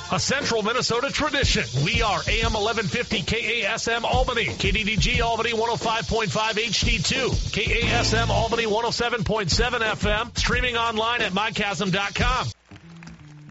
A Central Minnesota tradition. We are AM 1150 KASM Albany, KDDG Albany 105.5 HD2, KASM Albany 107.7 FM, streaming online at mychasm.com.